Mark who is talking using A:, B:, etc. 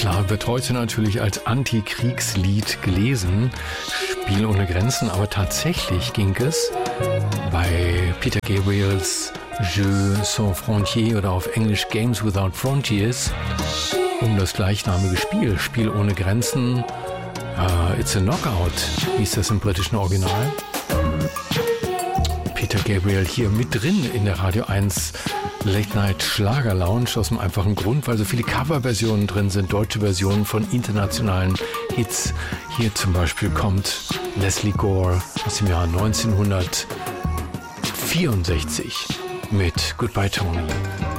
A: klar, wird heute natürlich als Antikriegslied gelesen, Spiel ohne Grenzen, aber tatsächlich ging es bei Peter Gabriels Jeux sans frontières oder auf Englisch Games Without Frontiers um das gleichnamige Spiel, Spiel ohne Grenzen. It's a Knockout, hieß das im britischen Original. Peter Gabriel hier mit drin in der Radio 1 Late Night Schlager Lounge aus dem einfachen Grund, weil so viele Coverversionen drin sind, deutsche Versionen von internationalen Hits. Hier zum Beispiel kommt Leslie Gore aus dem Jahr 1964 mit Goodbye Tony.